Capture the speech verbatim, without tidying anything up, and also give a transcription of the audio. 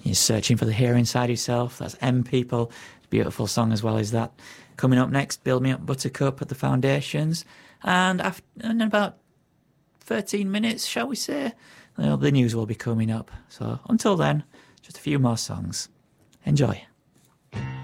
You're searching for the hero inside yourself. That's M People. Beautiful song as well as that. Coming up next, Build Me Up Buttercup at the Foundations. And after, in about thirteen minutes, shall we say, well, the news will be coming up. So until then, just a few more songs. Enjoy.